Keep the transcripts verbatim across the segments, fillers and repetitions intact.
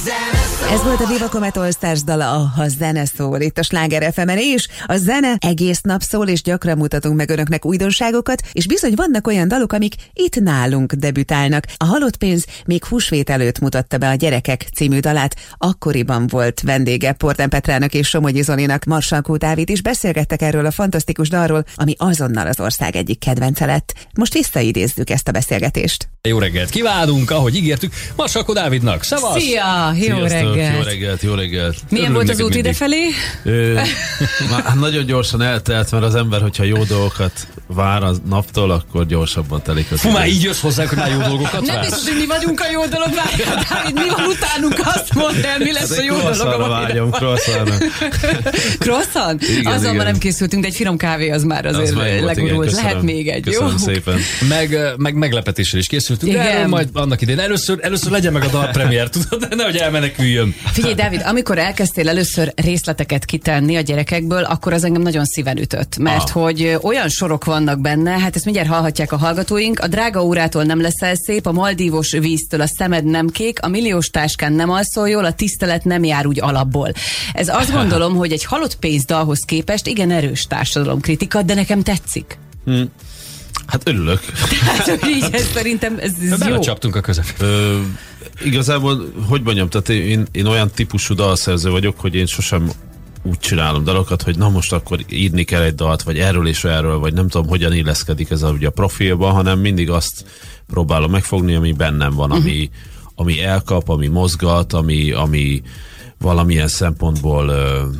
Ez volt a Viva Comet All Stars dala, a Zene szól itt a Sláger ef emen, és a zene egész nap szól, és gyakran mutatunk meg önöknek újdonságokat, és bizony vannak olyan dalok, amik itt nálunk debütálnak. A Halott pénz még húsvét előtt mutatta be a Gyerekek című dalát, akkoriban volt vendége Portán Petrának és Somogyi Zolinak Marsalkó Dávid is, beszélgettek erről a fantasztikus dalról, ami azonnal az ország egyik kedvence lett. Most visszaidézzük ezt a beszélgetést. Jó reggelt kívánunk, ahogy ígértük, Marsalkó Dávidnak. Szevasz! Szia! Jó reggelt! Jó reggelt, jó reggelt! Milyen Örülünk volt az út idefelé? Ö, már nagyon gyorsan eltelt, mert az ember, hogyha jó dolgokat vár a naptól, akkor gyorsabban telik az. Fú, már így jössz hozzánk, hogy már jó dolgokat vár? Nem biztos, hogy mi vagyunk a jó dolog, Dávid, mi van utánunk, azt mondd el, mi lesz ez a jó dolog. Croissant-ra vágyom, croissant-ra. Croissant? Azzal már nem készültünk, de egy finom kávé az már azért az legurult. Igen, lehet még egy, köszönöm jó? Szépen. Meg, meg meglepetésre is készültünk, de erről majd annak idején. Először, először legyen meg a dalpremiér, tudod, nehogy elmeneküljön. Figyelj, Dávid, amikor elkezdtél először részleteket kitenni a Gyerekekből, akkor az engem nagyon szíven ütött, mert ah. hogy olyan sorok vannak benne, hát ezt mindjárt hallhatják a hallgatóink, a drága órától nem leszel szép, a maldívos víztől a szemed nem kék, a milliós táskán nem alszol jól, a tisztelet nem jár úgy alapból. Ez azt gondolom, hogy egy Halott pénz dalhoz képest igen erős társadalomkritika, de nekem tetszik. Hmm. Hát örülök. Tehát, így ez szerintem ez, ez jó. Belecsaptunk a közepén. Igazából, hogy mondjam, tehát én, én olyan típusú dalszerző vagyok, hogy én sosem úgy csinálom dalokat, hogy na most akkor írni kell egy dalt, vagy erről és erről, vagy nem tudom, hogyan illeszkedik ez a, ugye a profilba, hanem mindig azt próbálom megfogni, ami bennem van, uh-huh. ami, ami elkap, ami mozgat, ami, ami valamilyen szempontból uh,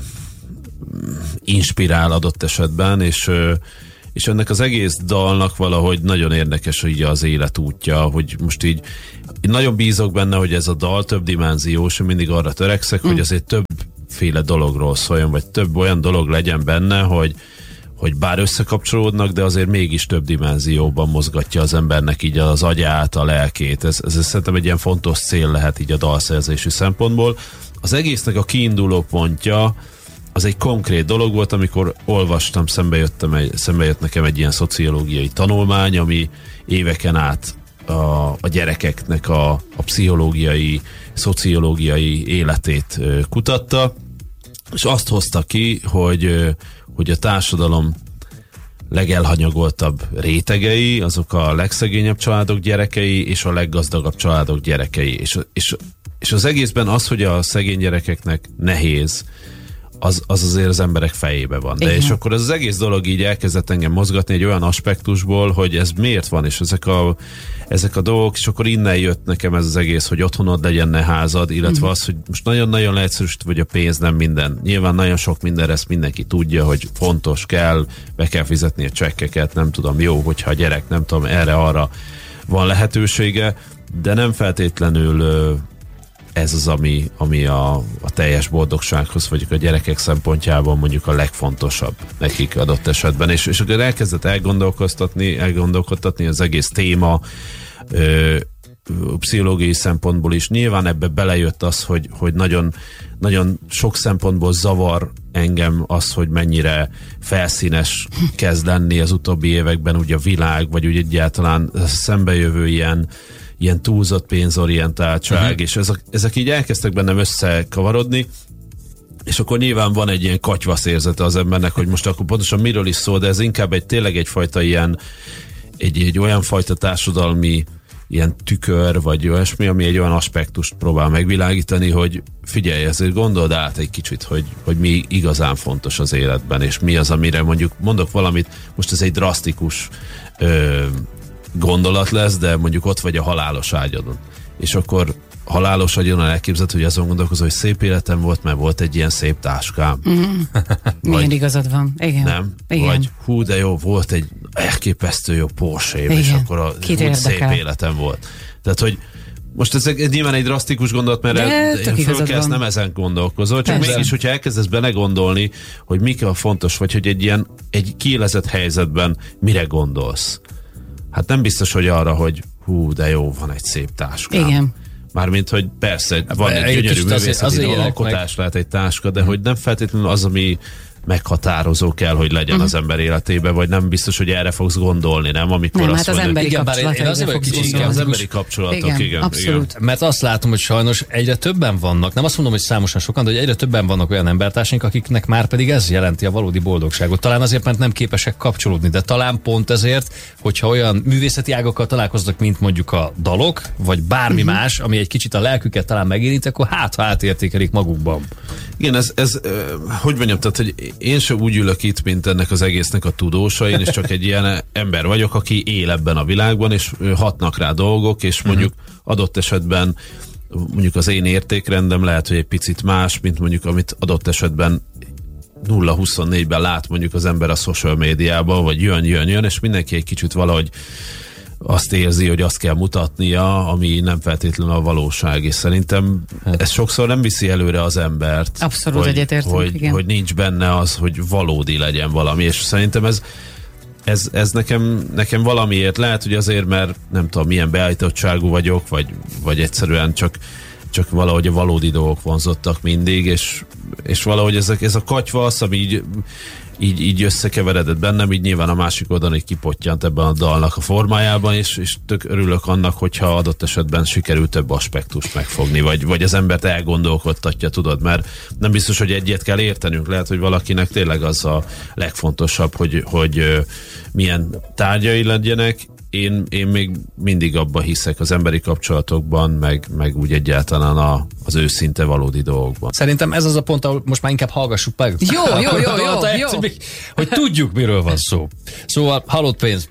inspirál adott esetben, és uh, és ennek az egész dalnak valahogy nagyon érdekes, hogy az életútja, hogy most így én nagyon bízok benne, hogy ez a dal több dimenziós, mindig arra törekszek, mm. hogy azért többféle dologról szóljon, vagy több olyan dolog legyen benne, hogy, hogy bár összekapcsolódnak, de azért mégis több dimenzióban mozgatja az embernek így az agyát, a lelkét. Ez, ez szerintem egy ilyen fontos cél lehet így a dalszerzési szempontból. Az egésznek a kiinduló pontja az egy konkrét dolog volt, amikor olvastam, szembe, jöttem egy, szembe jött nekem egy ilyen szociológiai tanulmány, ami éveken át a, a gyerekeknek a, a pszichológiai, szociológiai életét kutatta, és azt hozta ki, hogy, hogy a társadalom legelhanyagoltabb rétegei, azok a legszegényebb családok gyerekei, és a leggazdagabb családok gyerekei. És, és, és az egészben az, hogy a szegény gyerekeknek nehéz, Az, az azért az emberek fejébe van. De és akkor ez az egész dolog így elkezdett engem mozgatni egy olyan aspektusból, hogy ez miért van, és ezek a, ezek a dolgok, és akkor innen jött nekem ez az egész, hogy otthonod legyen, ne házad, illetve uh-huh. az, hogy most nagyon-nagyon leegyszerűsítve, hogy a pénz nem minden. Nyilván nagyon sok minden, ezt mindenki tudja, hogy fontos, kell, be kell fizetni a csekkeket, nem tudom, jó, hogyha a gyerek, nem tudom, erre-arra van lehetősége, de nem feltétlenül ez az, ami, ami a, a teljes boldogsághoz, vagy a gyerekek szempontjában mondjuk a legfontosabb nekik adott esetben. És, és akkor elkezdett elgondolkoztatni, elgondolkodtatni az egész téma ö, pszichológiai szempontból is. Nyilván ebbe belejött az, hogy, hogy nagyon, nagyon sok szempontból zavar engem az, hogy mennyire felszínes kezd lenni az utóbbi években ugye a világ, vagy úgy egyáltalán szembejövő ilyen ilyen túlzott pénzorientáltság, uh-huh. és ezek, ezek így elkezdtek bennem összekavarodni, és akkor nyilván van egy ilyen katyvasz érzete az embernek, hogy most akkor pontosan miről is szól, de ez inkább egy tényleg egyfajta ilyen, egy, egy olyan fajta társadalmi ilyen tükör, vagy olyasmi, ami egy olyan aspektust próbál megvilágítani, hogy figyelj, ezért gondold át egy kicsit, hogy, hogy mi igazán fontos az életben, és mi az, amire mondjuk mondok valamit, most ez egy drasztikus ö, gondolat lesz, de mondjuk ott vagy a halálos ágyadon. És akkor halálos ágyadon elképzelhető, hogy azon gondolkozol, hogy szép életem volt, mert volt egy ilyen szép táskám. Mm. Milyen igazad van. Igen. Nem? Igen. Vagy hú, de jó, volt egy elképesztő jó Porsche-m, és akkor a hú, szép életem volt. Tehát, hogy most ez nyilván egy drasztikus gondolat, mert fölkelsz, nem ezen gondolkozol, csak persze. Mégis, hogyha elkezdesz belegondolni, hogy mik a fontos, vagy hogy egy ilyen egy kiélezett helyzetben mire gondolsz. Hát nem biztos, hogy arra, hogy hú, de jó, van egy szép táskám. Igen. Mármint, hogy persze, van egy gyönyörű művészeti alkotás, meg lehet egy táska, de hogy nem feltétlenül az, ami meghatározó kell, hogy legyen uh-huh. az ember életében, vagy nem biztos, hogy erre fogsz gondolni, nem? Amikor nem, azt hát az mondja, emberi igen, kapcsolatok. Én azért vagyok kicsit igen, az emberi kapcsolatok, igen. igen abszolút. Igen. Mert azt látom, hogy sajnos egyre többen vannak, nem azt mondom, hogy számosan sokan, de hogy egyre többen vannak olyan embertársaink, akiknek már pedig ez jelenti a valódi boldogságot. Talán azért, mert nem képesek kapcsolódni, de talán pont ezért, hogyha olyan művészeti ágakkal találkoznak, mint mondjuk a dalok, vagy bármi uh-huh. más, ami egy kicsit a lelküket talán megérint, akkor hát, ha átértékelik magukban. Igen, ez, ez hogy mondjam, tehát, hogy én sem úgy ülök itt, mint ennek az egésznek a tudósa, én is csak egy ilyen ember vagyok, aki él ebben a világban, és hatnak rá dolgok, és mondjuk uh-huh. adott esetben mondjuk az én értékrendem lehet, hogy egy picit más, mint mondjuk amit adott esetben nulla huszonnégyben lát mondjuk az ember a social médiában, vagy jön, jön, jön, és mindenki egy kicsit valahogy azt érzi, hogy azt kell mutatnia, ami nem feltétlenül a valóság, és szerintem ez sokszor nem viszi előre az embert. Abszolút hogy, egyetértünk, hogy, igen. hogy nincs benne az, hogy valódi legyen valami, és szerintem ez Ez, ez nekem, nekem valamiért lehet, hogy azért, mert nem tudom, milyen beállítottságú vagyok, vagy, vagy egyszerűen csak, csak valahogy a valódi dolgok vonzottak mindig, és, és valahogy ez a, ez a katyvasz, ami így, így, így összekeveredett bennem, így nyilván a másik oldalon így kipottyant ebben a dalnak a formájában, és, és tök örülök annak, hogyha adott esetben sikerült több aspektust megfogni, vagy, vagy az embert elgondolkodtatja, tudod, mert nem biztos, hogy egyet kell értenünk, lehet, hogy valakinek tényleg az a legfontosabb, hogy, hogy milyen tárgyai legyenek. Én, én még mindig abban hiszek az emberi kapcsolatokban, meg, meg úgy egyáltalán a, az őszinte valódi dolgokban. Szerintem ez az a pont, ahol most már inkább hallgassuk meg. Jó, jó, jó, jó, jó. Hogy tudjuk, miről van szó. Szóval halott pénz.